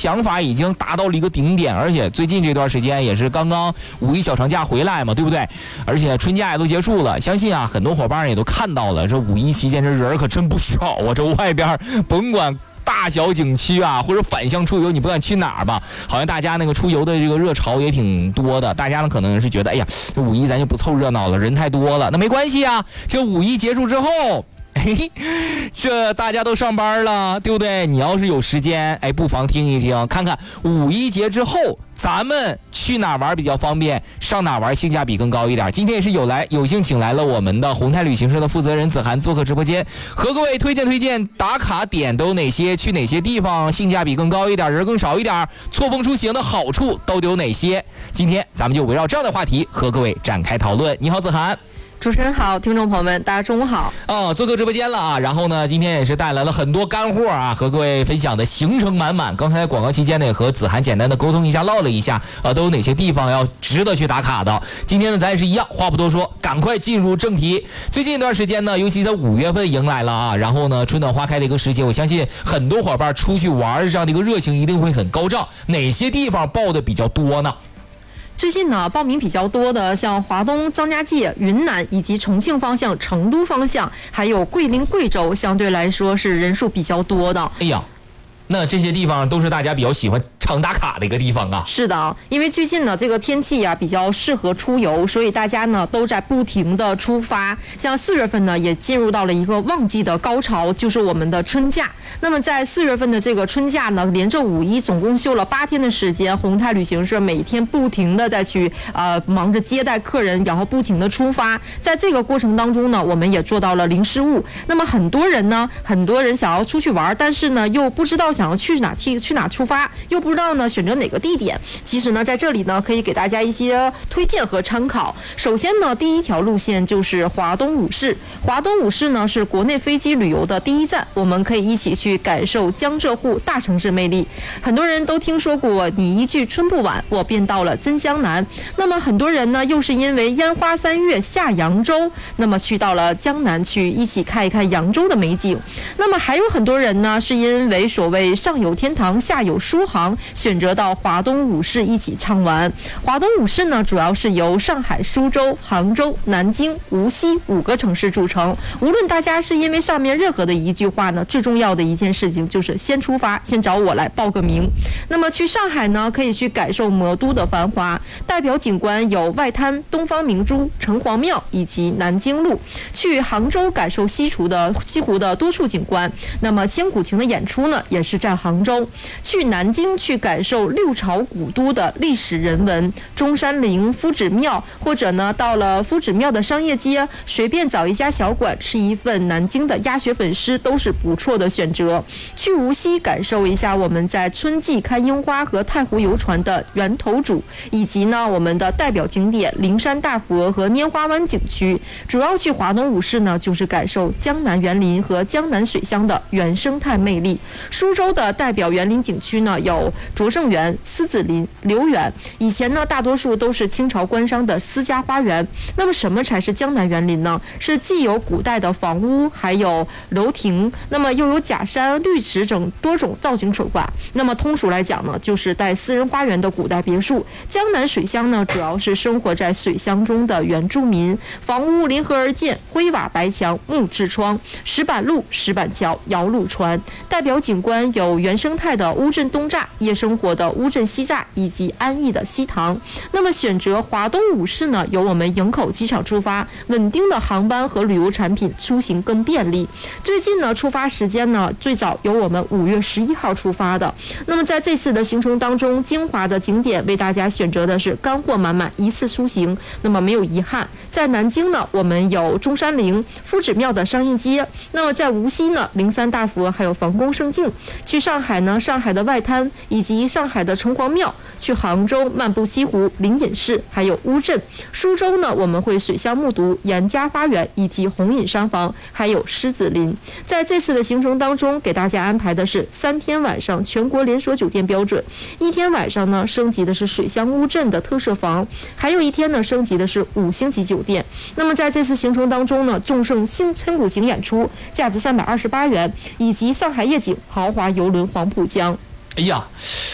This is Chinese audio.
想法已经达到了一个顶点，而且最近这段时间也是刚刚五一小长假回来嘛，对不对？而且春假也都结束了，相信啊很多伙伴也都看到了，这五一期间这人可真不少啊，这外边甭管大小景区啊，或者反向出游，你不管去哪儿吧，好像大家那个出游的这个热潮也挺多的。大家呢可能是觉得，哎呀，这五一咱就不凑热闹了，人太多了。那没关系啊，这五一结束之后，这大家都上班了，对不对？你要是有时间，不妨听一听，看看五一节之后咱们去哪玩比较方便，上哪玩性价比更高一点。今天也是有幸请来了我们的宏泰旅行社的负责人子涵做客直播间，和各位推荐打卡点都有哪些，去哪些地方性价比更高一点，人更少一点，错峰出行的好处都有哪些。今天咱们就围绕这样的话题和各位展开讨论。你好，子涵。 主持人好，听众朋友们，大家中午好。 做客直播间了啊，然后呢，今天也是带来了很多干货啊，和各位分享的行程满满。刚才广告期间呢，也和子涵简单的沟通一下，唠了一下，都有哪些地方要值得去打卡的。今天呢，咱也是一样，话不多说，赶快进入正题。最近一段时间呢，尤其在5月份迎来了啊，然后呢，春暖花开的一个时节，我相信很多伙伴出去玩这样的一个热情一定会很高涨。哪些地方报的比较多呢？ 最近呢，报名比较多的像华东、张家界、云南以及重庆方向、成都方向，还有桂林、贵州，相对来说是人数比较多的。 哎呀，那这些地方都是大家比较喜欢常打卡的一个地方啊。 是的，因为最近呢这个天气比较适合出游，所以大家呢都在不停的出发。像4月份呢也进入到了一个旺季的高潮，就是我们的春假。那么在4月份的这个春假呢，连着5一总共休了8天的时间，宏泰旅行社每天不停的在去忙着接待客人，然后不停的出发。在这个过程当中呢，我们也做到了零失误。那么很多人想要出去玩，但是呢又不知道想要去哪出发，又不知道呢选择哪个地点。其实呢在这里呢可以给大家一些推荐和参考。首先呢，第一条路线就是华东五市。华东五市呢是国内飞机旅游的第一站，我们可以一起去感受江浙沪大城市魅力。很多人都听说过你一句春不晚，我便到了真江南。那么很多人呢又是因为烟花3月下扬州，那么去到了江南去一起看一看扬州的美景。那么还有很多人呢是因为所谓上有天堂下有书行，选择到华东五市一起畅玩。华东五市呢主要是由上海、苏州、杭州、南京、无锡5个城市组成。无论大家是因为上面任何的一句话呢，最重要的一件事情就是先出发，先找我来报个名。那么去上海呢，可以去感受魔都的繁华，代表景观有外滩、东方明珠、城隍庙以及南京路。去杭州感受西湖的多处景观，那么千古情的演出呢也是在杭州。去南京去感受六朝古都的历史人文，中山陵、夫子庙，或者呢到了夫子庙的商业街，随便找一家小馆吃一份南京的鸭血粉丝都是不错的选择。去无锡感受一下我们在春季看樱花和太湖游船的源头渚，以及呢我们的代表景点灵山大佛和拈花湾景区。主要去华东五市呢，就是感受江南园林和江南水乡的原生态魅力。苏州的代表园林景区呢有拙政园、狮子林、留园，以前呢大多数都是清朝官商的私家花园。那么什么才是江南园林呢？是既有古代的房屋，还有楼亭，那么又有假山、绿植等多种造型手法。那么通俗来讲呢，就是带私人花园的古代别墅。江南水乡呢，主要是生活在水乡中的原住民，房屋临河而建，灰瓦白墙、木质窗，石板路、石板桥、摇橹船。代表景观有原生态的乌镇东栅、夜生活的乌镇西栅以及安逸的西塘。那么选择华东五市呢，由我们营口机场出发，稳定的航班和旅游产品，出行更便利。最近呢，出发时间呢，最早由我们5月11号出发的。那么在这次的行程当中，精华的景点为大家选择的是干货满满，一次出行，那么没有遗憾。在南京呢，我们有中山陵、夫子庙的商业街；那么在无锡呢，灵山大佛还有房宫胜境。去上海呢，上海的外滩以及上海的城隍庙；去杭州漫步西湖、灵隐寺还有乌镇。苏州呢，我们会水乡目睹严家花园以及红隐山房，还有狮子林。在这次的行程当中，给大家安排的是3天晚上全国连锁酒店标准，1天晚上呢升级的是水乡乌镇的特色房，还有1天呢升级的是5星级酒店。那么在这次行程当中呢，众盛新千古情演出价值328元，以及上海夜景豪华游轮黄浦江。 哎呀，